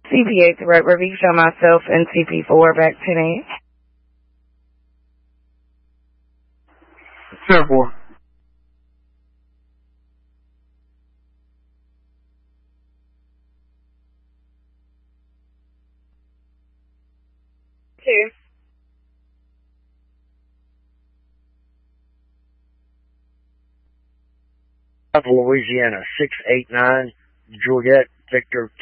CP8 threat, review show myself and CP4 back 10-8. 10-4. Two. Louisiana 689 Juliet Victor